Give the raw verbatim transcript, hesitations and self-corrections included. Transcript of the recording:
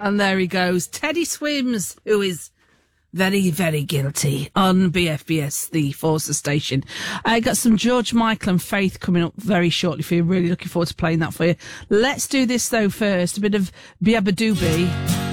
And there he goes. Teddy Swims, who is very, very guilty on B F B S, the Forza station. I got some George Michael and Faith coming up very shortly for you. Really looking forward to playing that for you. Let's do this, though, first. A bit of Biabadoobie.